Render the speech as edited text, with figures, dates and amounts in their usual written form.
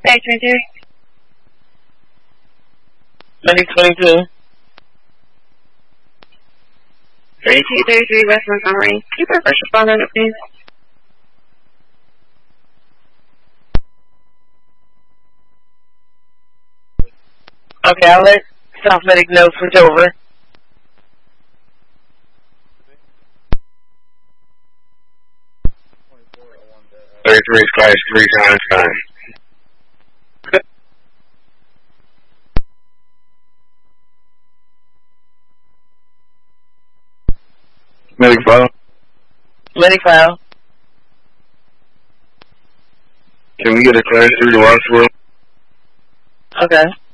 Hey, 22. Medic 22. 3233 West Montgomery. Keep our first responder, please. Okay, I'll let South Medic know, switch over. Class 3 times 5. Medic file. Medic file. Can we get a class 3 to Rossville? Okay.